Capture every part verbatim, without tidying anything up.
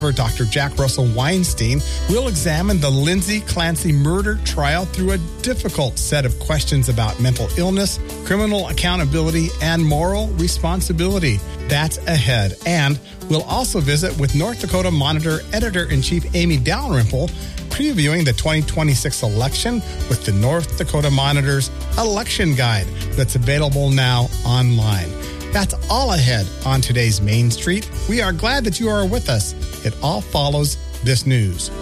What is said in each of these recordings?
Doctor Jack Russell Weinstein will examine the Lindsay Clancy murder trial through a difficult set of questions about mental illness, criminal accountability, and moral responsibility. That's ahead. And we'll also visit with North Dakota Monitor Editor-in-Chief Amy Dalrymple, previewing the twenty twenty-six election with the North Dakota Monitor's Election Guide that's available now online. That's all ahead on today's Main Street. We are glad that you are with us. It all follows this news.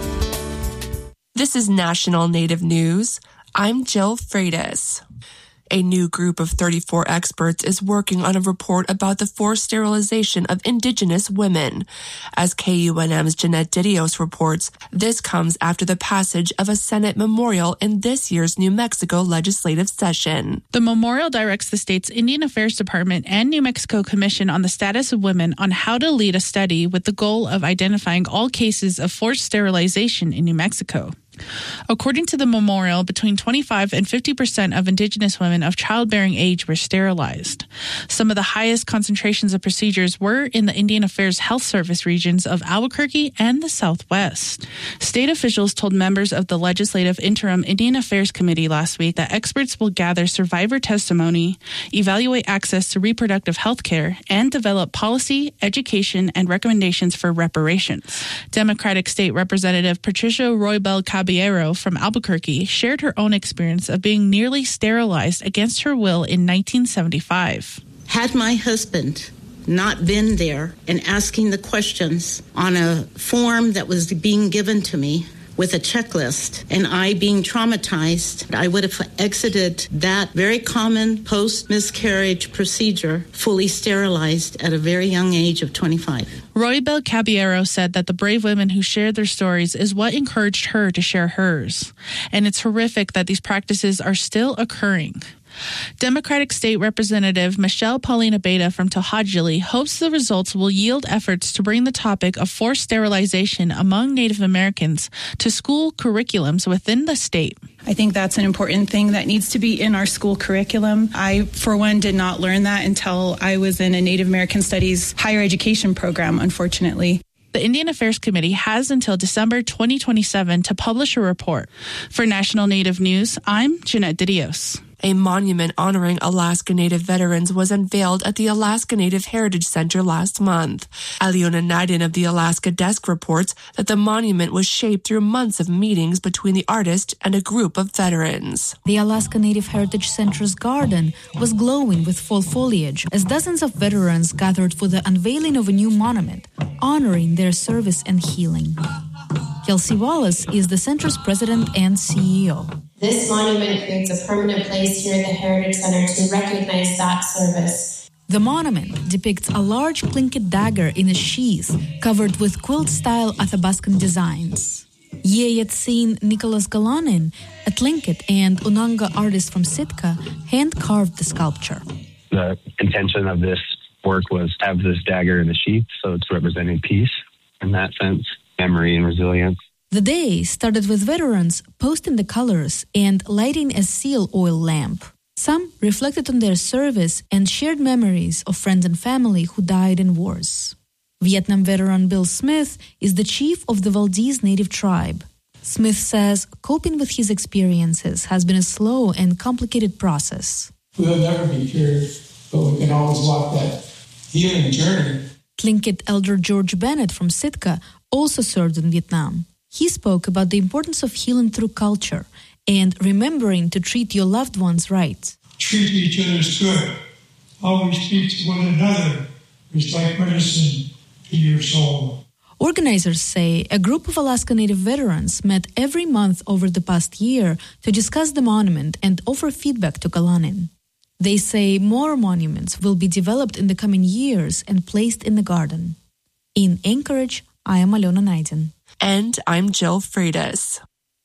This is National Native News. I'm Jill Freitas. A new group of thirty-four experts is working on a report about the forced sterilization of Indigenous women. As K U N M's Jeanette Didios reports, this comes after the passage of a Senate memorial in this year's New Mexico legislative session. The memorial directs the state's Indian Affairs Department and New Mexico Commission on the Status of Women on how to lead a study with the goal of identifying all cases of forced sterilization in New Mexico. According to the memorial, between twenty-five and fifty percent of Indigenous women of childbearing age were sterilized. Some of the highest concentrations of procedures were in the Indian Affairs Health Service regions of Albuquerque and the Southwest. State officials told members of the Legislative Interim Indian Affairs Committee last week that experts will gather survivor testimony, evaluate access to reproductive health care, and develop policy, education, and recommendations for reparations. Democratic State Representative Patricia Roybal Caballero from Albuquerque shared her own experience of being nearly sterilized against her will in nineteen seventy-five. Had my husband not been there and asking the questions on a form that was being given to me with a checklist, and I being traumatized, I would have exited that very common post-miscarriage procedure fully sterilized at a very young age of twenty-five. Roybal Caballero said that the brave women who shared their stories is what encouraged her to share hers. And it's horrific that these practices are still occurring. Democratic State Representative Michelle Paulina Beta from Tohadjili hopes the results will yield efforts to bring the topic of forced sterilization among Native Americans to school curriculums within the state. I think that's an important thing that needs to be in our school curriculum. I, for one, did not learn that until I was in a Native American Studies higher education program, unfortunately. The Indian Affairs Committee has until December twenty twenty-seven to publish a report. For National Native News, I'm Jeanette Didios. A monument honoring Alaska Native veterans was unveiled at the Alaska Native Heritage Center last month. Aliona Naiden of the Alaska Desk reports that the monument was shaped through months of meetings between the artist and a group of veterans. The Alaska Native Heritage Center's garden was glowing with fall foliage as dozens of veterans gathered for the unveiling of a new monument, honoring their service and healing. Kelsey Wallace is the center's president and C E O. This monument creates a permanent place here at the Heritage Center to recognize that service. The monument depicts a large Tlingit dagger in a sheath covered with quilt-style Athabascan designs. Yeyetsin Nicholas Galanin, a Tlingit and Unanga artist from Sitka, hand-carved the sculpture. The intention of this work was to have this dagger in the sheath, so it's representing peace in that sense, memory and resilience. The day started with veterans posting the colors and lighting a seal oil lamp. Some reflected on their service and shared memories of friends and family who died in wars. Vietnam veteran Bill Smith is the chief of the Valdez Native tribe. Smith says coping with his experiences has been a slow and complicated process. We'll never be cured, but we can always walk that healing journey. Tlingit elder George Bennett from Sitka also served in Vietnam. He spoke about the importance of healing through culture and remembering to treat your loved ones right. Treat each other as good. Always speak to one another. It's like medicine to your soul. Organizers say a group of Alaska Native veterans met every month over the past year to discuss the monument and offer feedback to Galanin. They say more monuments will be developed in the coming years and placed in the garden. In Anchorage, I am Aliona Naiden. And I'm Jill Freitas.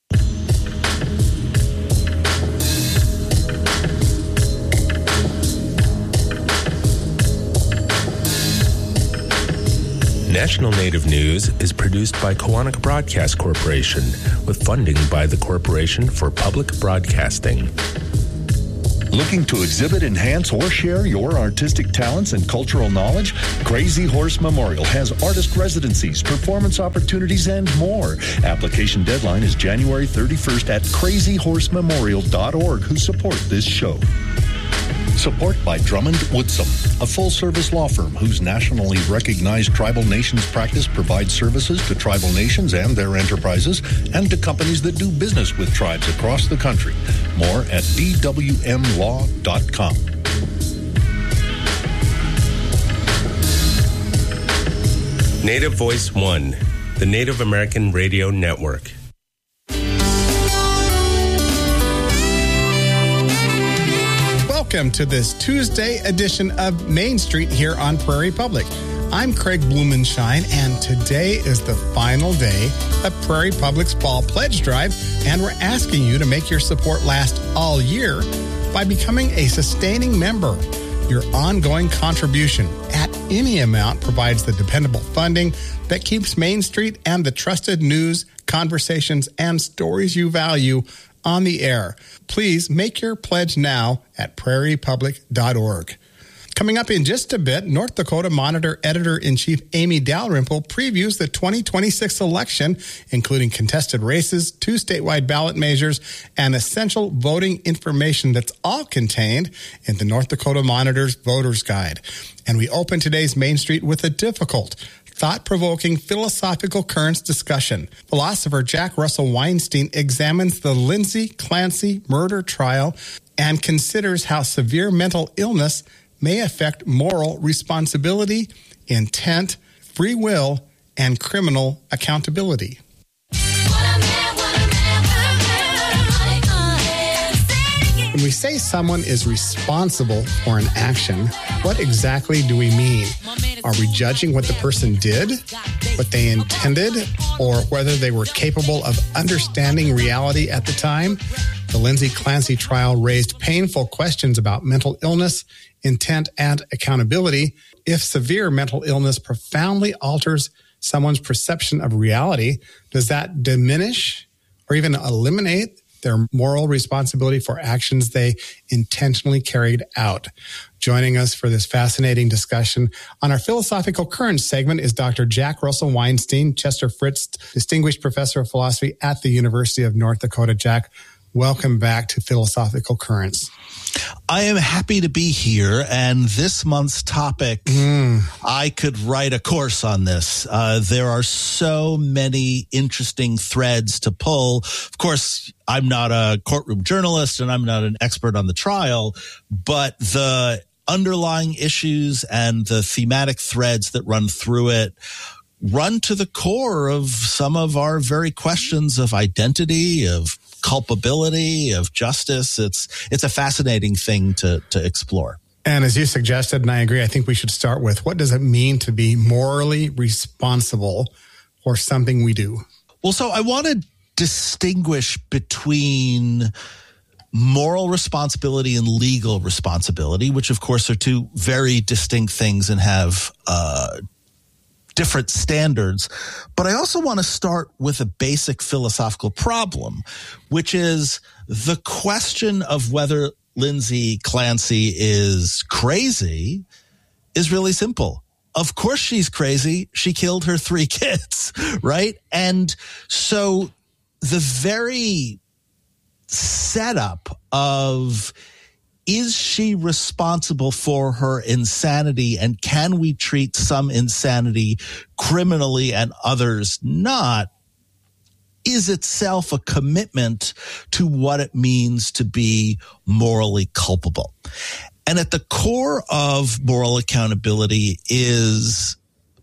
National Native News is produced by Kawanak Broadcast Corporation with funding by the Corporation for Public Broadcasting. Looking to exhibit, enhance, or share your artistic talents and cultural knowledge? Crazy Horse Memorial has artist residencies, performance opportunities, and more. Application deadline is January thirty-first at crazy horse memorial dot org, who support this show. Support by Drummond Woodsum, a full-service law firm whose nationally recognized tribal nations practice provides services to tribal nations and their enterprises and to companies that do business with tribes across the country. More at d w m law dot com. Native Voice One, the Native American Radio Network. Welcome to this Tuesday edition of Main Street here on Prairie Public. I'm Craig Blumenshine, and today is the final day of Prairie Public's Fall Pledge Drive, and we're asking you to make your support last all year by becoming a sustaining member. Your ongoing contribution at any amount provides the dependable funding that keeps Main Street and the trusted news, conversations, and stories you value on the air. Please make your pledge now at prairie public dot org. Coming up in just a bit, North Dakota Monitor Editor-in-Chief Amy Dalrymple previews the twenty twenty-six election, including contested races, two statewide ballot measures, and essential voting information that's all contained in the North Dakota Monitor's Voter's Guide. And we open today's Main Street with a difficult, thought-provoking philosophical currents discussion. Philosopher Jack Russell Weinstein examines the Lindsay Clancy murder trial and considers how severe mental illness may affect moral responsibility, intent, free will, and criminal accountability. When we say someone is responsible for an action, what exactly do we mean? Are we judging what the person did, what they intended, or whether they were capable of understanding reality at the time? The Lindsay Clancy trial raised painful questions about mental illness, intent, and accountability. If severe mental illness profoundly alters someone's perception of reality, does that diminish or even eliminate their moral responsibility for actions they intentionally carried out? Joining us for this fascinating discussion on our Philosophical Currents segment is Doctor Jack Russell Weinstein, Chester Fritz Distinguished Professor of Philosophy at the University of North Dakota. Jack, welcome back to Philosophical Currents. I am happy to be here, and this month's topic, mm. I could write a course on this. Uh, there are so many interesting threads to pull. Of course, I'm not a courtroom journalist, and I'm not an expert on the trial, but the underlying issues and the thematic threads that run through it run to the core of some of our very questions of identity, of culpability, of justice. It's it's a fascinating thing to to explore. And as you suggested, and I agree, I think we should start with, what does it mean to be morally responsible for something we do? Well, so I want to distinguish between moral responsibility and legal responsibility, which of course are two very distinct things and have uh different standards. But I also want to start with a basic philosophical problem, which is the question of whether Lindsay Clancy is crazy is really simple. Of course she's crazy. She killed her three kids, right? And so the very setup of, is she responsible for her insanity, and can we treat some insanity criminally and others not, is itself a commitment to what it means to be morally culpable. And at the core of moral accountability is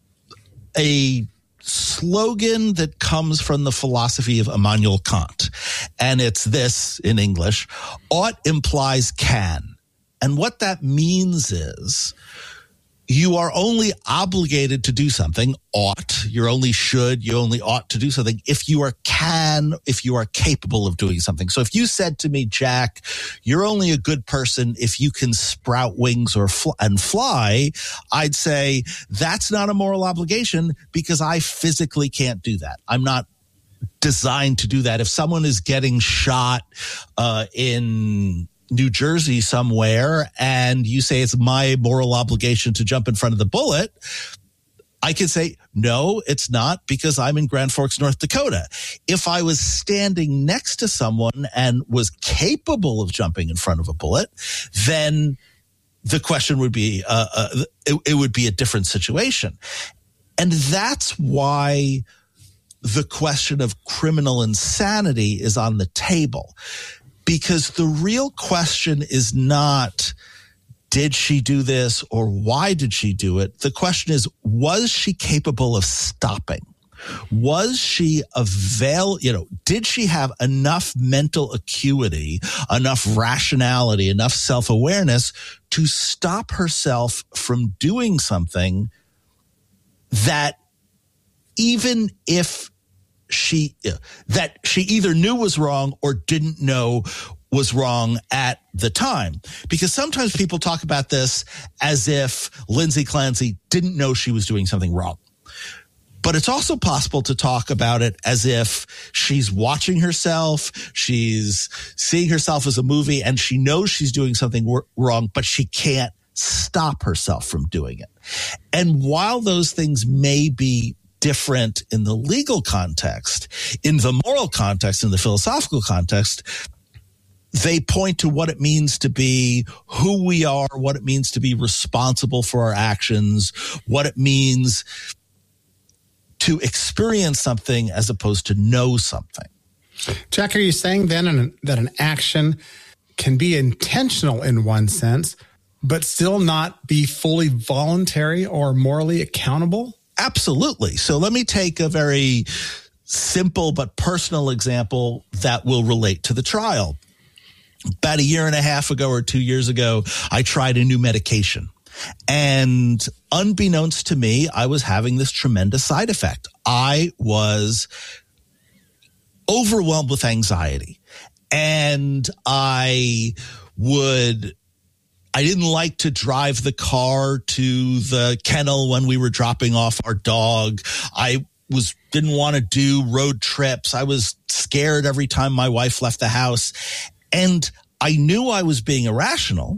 a slogan that comes from the philosophy of Immanuel Kant. And it's this in English: ought implies can. And what that means is you are only obligated to do something, ought, you're only should, you only ought to do something if you are can, if you are capable of doing something. So if you said to me, Jack, you're only a good person if you can sprout wings or fl- and fly, I'd say that's not a moral obligation because I physically can't do that. I'm not designed to do that. If someone is getting shot uh, in New Jersey somewhere and you say it's my moral obligation to jump in front of the bullet, I could say, no, it's not, because I'm in Grand Forks, North Dakota. If I was standing next to someone and was capable of jumping in front of a bullet, then the question would be, uh, uh, it, it would be a different situation. And that's why the question of criminal insanity is on the table, because the real question is not, did she do this or why did she do it? The question is, was she capable of stopping? Was she avail, you know, did she have enough mental acuity, enough rationality, enough self-awareness to stop herself from doing something that even if she, that she either knew was wrong or didn't know was wrong at the time? Because sometimes people talk about this as if Lindsay Clancy didn't know she was doing something wrong. But it's also possible to talk about it as if she's watching herself, she's seeing herself as a movie, and she knows she's doing something wor- wrong, but she can't stop herself from doing it. And while those things may be different in the legal context, in the moral context, in the philosophical context, they point to what it means to be who we are, what it means to be responsible for our actions, what it means to experience something as opposed to know something. Jack, are you saying then an, that an action can be intentional in one sense, but still not be fully voluntary or morally accountable? Absolutely. So let me take a very simple but personal example that will relate to the trial. About a year and a half ago or two years ago, I tried a new medication. And unbeknownst to me, I was having this tremendous side effect. I was overwhelmed with anxiety. And I would, I didn't like to drive the car to the kennel when we were dropping off our dog. I was, didn't want to do road trips. I was scared every time my wife left the house. And I knew I was being irrational,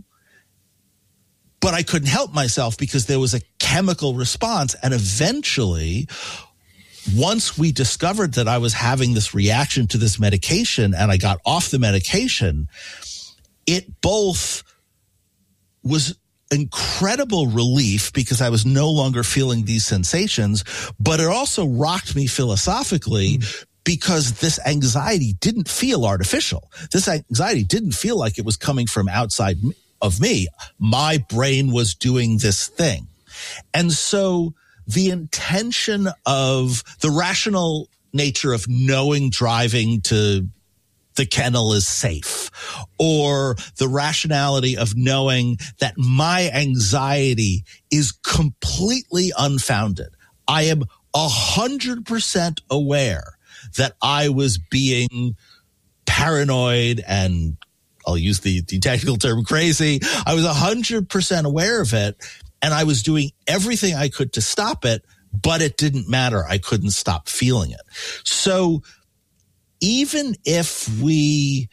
but I couldn't help myself because there was a chemical response. And eventually, once we discovered that I was having this reaction to this medication and I got off the medication, it both was incredible relief because I was no longer feeling these sensations, but it also rocked me philosophically mm. because this anxiety didn't feel artificial. This anxiety didn't feel like it was coming from outside of me. My brain was doing this thing. And so the intention of the rational nature of knowing driving to the kennel is safe, or the rationality of knowing that my anxiety is completely unfounded. I am a hundred percent aware that I was being paranoid and I'll use the, the technical term crazy. I was a hundred percent aware of it and I was doing everything I could to stop it, but it didn't matter. I couldn't stop feeling it. So even if we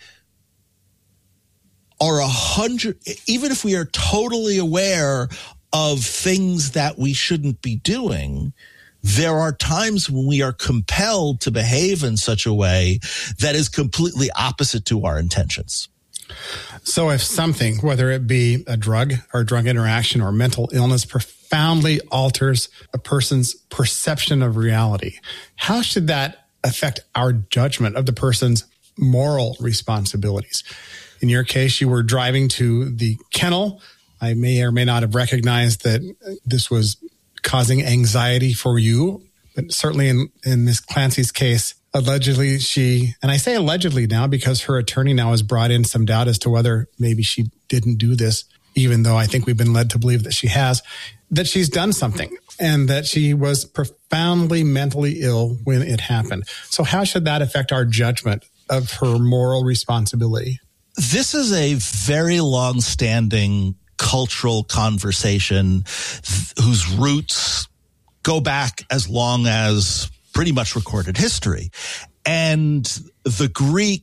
are a hundred, even if we are totally aware of things that we shouldn't be doing, there are times when we are compelled to behave in such a way that is completely opposite to our intentions. So if something, whether it be a drug or drug interaction or mental illness, profoundly alters a person's perception of reality, how should that affect our judgment of the person's moral responsibilities? In your case, you were driving to the kennel. I may or may not have recognized that this was causing anxiety for you, but certainly in, in Miss Clancy's case, allegedly she, and I say allegedly now because her attorney now has brought in some doubt as to whether maybe she didn't do this, even though I think we've been led to believe that she has, that she's done something and that she was profoundly mentally ill when it happened. So how should that affect our judgment of her moral responsibility? This is a very long-standing cultural conversation th- whose roots go back as long as pretty much recorded history. And the Greeks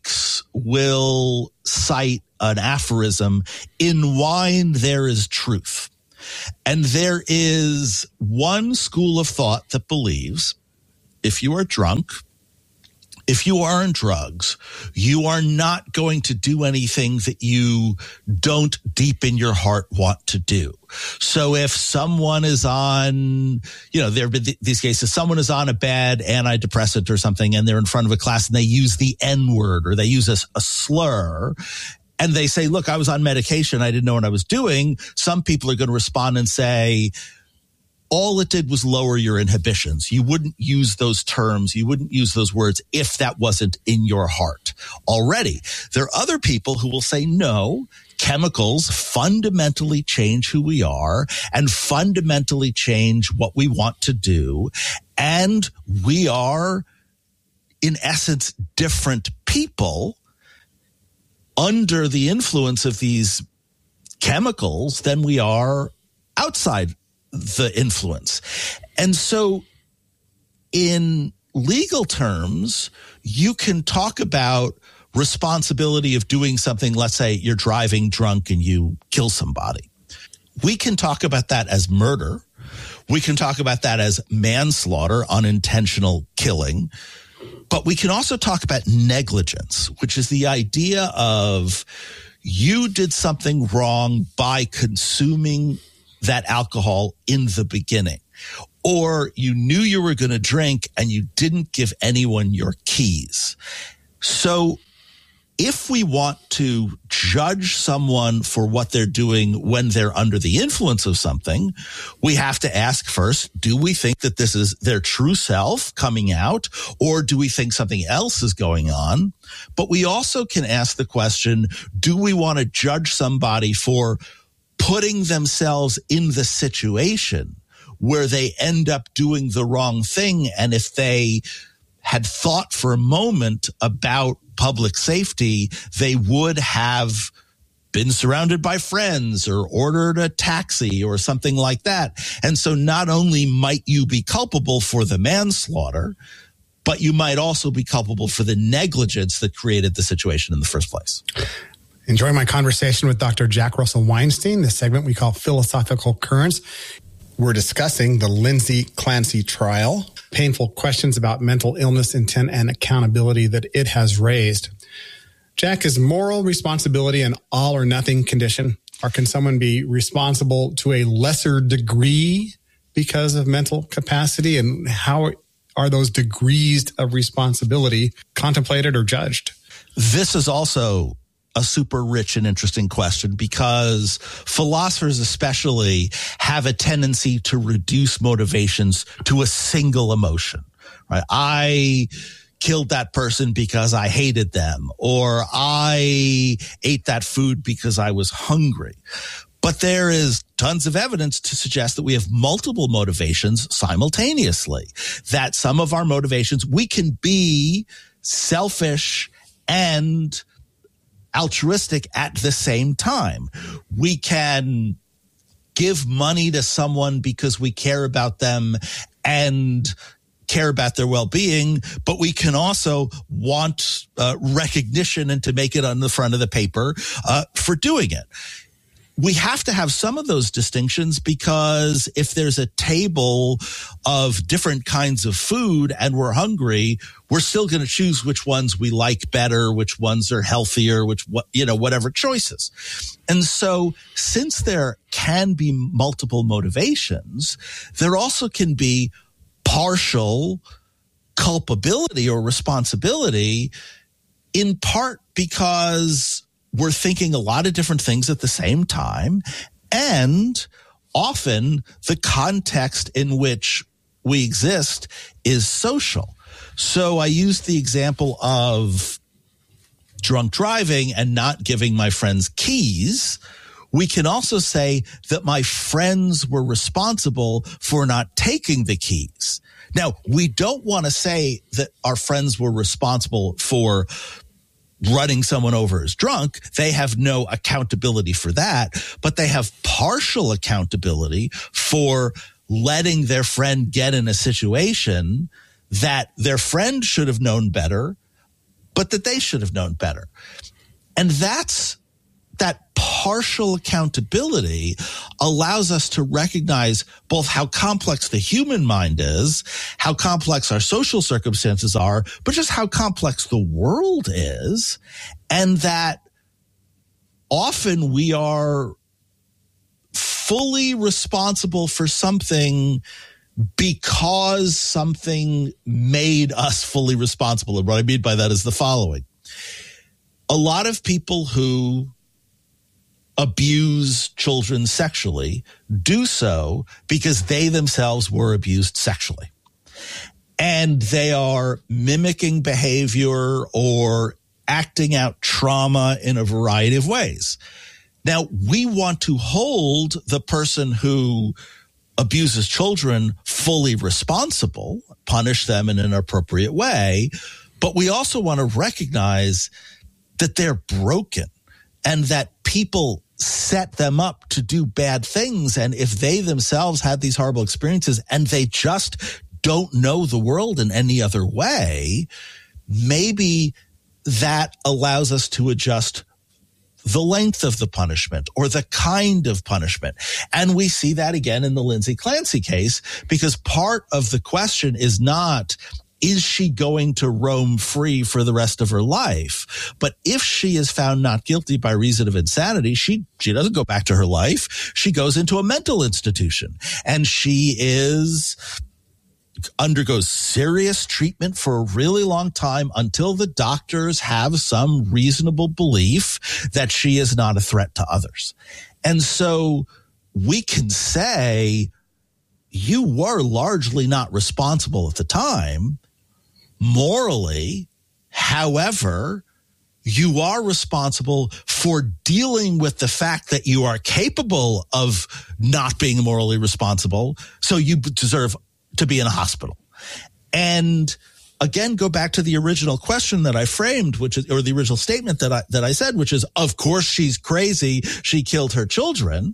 will cite an aphorism, in wine there is truth. And there is one school of thought that believes if you are drunk, if you are on drugs, you are not going to do anything that you don't deep in your heart want to do. So if someone is on, you know, there have been th- these cases, someone is on a bad antidepressant or something and they're in front of a class and they use the N word or they use a, a slur and they say, look, I was on medication. I didn't know what I was doing. Some people are going to respond and say, all it did was lower your inhibitions. You wouldn't use those terms. You wouldn't use those words if that wasn't in your heart already. There are other people who will say, no, chemicals fundamentally change who we are and fundamentally change what we want to do. And we are, in essence, different people under the influence of these chemicals than we are outside the influence. And so in legal terms, you can talk about responsibility of doing something. Let's say you're driving drunk and you kill somebody. We can talk about that as murder. We can talk about that as manslaughter, unintentional killing. But we can also talk about negligence, which is the idea of you did something wrong by consuming that alcohol in the beginning, or you knew you were going to drink and you didn't give anyone your keys. So if we want to judge someone for what they're doing when they're under the influence of something, we have to ask first, do we think that this is their true self coming out, or do we think something else is going on? But we also can ask the question, do we want to judge somebody for putting themselves in the situation where they end up doing the wrong thing? And if they had thought for a moment about public safety, they would have been surrounded by friends or ordered a taxi or something like that. And so not only might you be culpable for the manslaughter, but you might also be culpable for the negligence that created the situation in the first place. Enjoying my conversation with Doctor Jack Russell Weinstein, this segment we call Philosophical Currents. We're discussing the Lindsay Clancy trial, painful questions about mental illness, intent, and accountability that it has raised. Jack, is moral responsibility an all or nothing condition? Or can someone be responsible to a lesser degree because of mental capacity? And how are those degrees of responsibility contemplated or judged? This is also a super rich and interesting question, because philosophers especially have a tendency to reduce motivations to a single emotion, right? I killed that person because I hated them, or I ate that food because I was hungry. But there is tons of evidence to suggest that we have multiple motivations simultaneously, that some of our motivations, we can be selfish and altruistic at the same time. We can give money to someone because we care about them and care about their well-being, but we can also want uh, recognition and to make it on the front of the paper uh, for doing it. We have to have some of those distinctions, because if there's a table of different kinds of food and we're hungry, we're still going to choose which ones we like better, which ones are healthier, which, you know, whatever choices. And so since there can be multiple motivations, there also can be partial culpability or responsibility, in part because we're thinking a lot of different things at the same time, and often the context in which we exist is social. So I used the example of drunk driving and not giving my friends keys. We can also say that my friends were responsible for not taking the keys. Now, we don't want to say that our friends were responsible for running someone over as drunk. They have no accountability for that, but they have partial accountability for letting their friend get in a situation that their friend should have known better, but that they should have known better. And that's that partial accountability allows us to recognize both how complex the human mind is, how complex our social circumstances are, but just how complex the world is, and that often we are fully responsible for something because something made us fully responsible. And what I mean by that is the following. A lot of people who abuse children sexually do so because they themselves were abused sexually. And they are mimicking behavior or acting out trauma in a variety of ways. Now, we want to hold the person who abuses children fully responsible, punish them in an appropriate way, but we also want to recognize that they're broken and that people set them up to do bad things. And if they themselves had these horrible experiences and they just don't know the world in any other way, maybe that allows us to adjust the length of the punishment or the kind of punishment. And we see that again in the Lindsay Clancy case, because part of the question is not, is she going to roam free for the rest of her life? But if she is found not guilty by reason of insanity, she, she doesn't go back to her life. She goes into a mental institution and she is undergoes serious treatment for a really long time until the doctors have some reasonable belief that she is not a threat to others. And so we can say you were largely not responsible at the time morally. However, you are responsible for dealing with the fact that you are capable of not being morally responsible. So you deserve to be in a hospital. And again, go back to the original question that I framed, which is, or the original statement that I, that I said, which is, of course, she's crazy. She killed her children.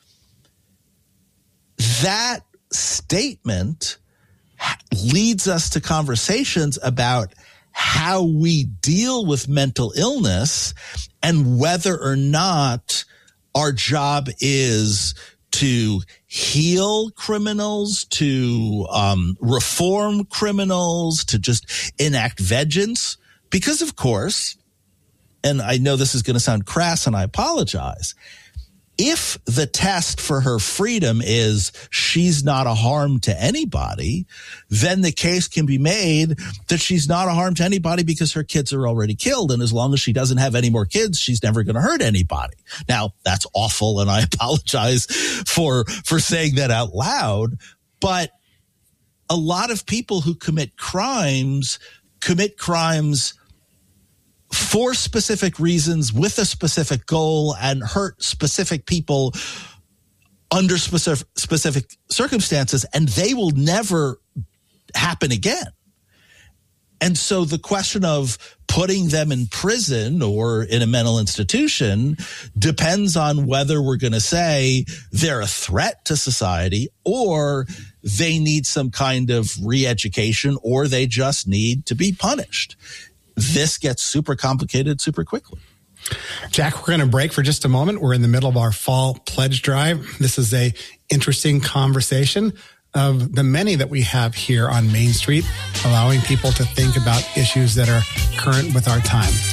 That statement leads us to conversations about how we deal with mental illness and whether or not our job is to heal criminals, to um, reform criminals, to just enact vengeance. Because, of course, and I know this is going to sound crass and I apologize, if the test for her freedom is she's not a harm to anybody, then the case can be made that she's not a harm to anybody because her kids are already killed. And as long as she doesn't have any more kids, she's never going to hurt anybody. Now, that's awful, and I apologize for, for saying that out loud. But a lot of people who commit crimes commit crimes for specific reasons with a specific goal and hurt specific people under specific, specific circumstances, and they will never happen again. And so the question of putting them in prison or in a mental institution depends on whether we're going to say they're a threat to society or they need some kind of re-education or they just need to be punished. This gets super complicated super quickly. Jack, we're going to break for just a moment. We're in the middle of our fall pledge drive. This is a interesting conversation of the many that we have here on Main Street, allowing people to think about issues that are current with our time.